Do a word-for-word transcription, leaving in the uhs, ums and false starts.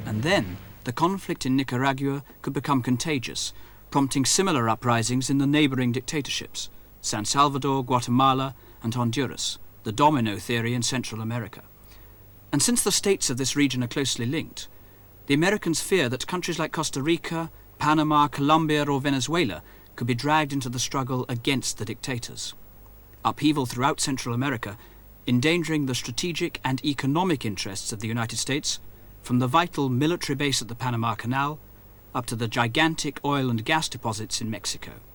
And then, the conflict in Nicaragua could become contagious, prompting similar uprisings in the neighboring dictatorships, San Salvador, Guatemala, and Honduras, the domino theory in Central America. And since the states of this region are closely linked, the Americans fear that countries like Costa Rica, Panama, Colombia, or Venezuela could be dragged into the struggle against the dictators. Upheaval throughout Central America, endangering the strategic and economic interests of the United States, from the vital military base at the Panama Canal up to the gigantic oil and gas deposits in Mexico.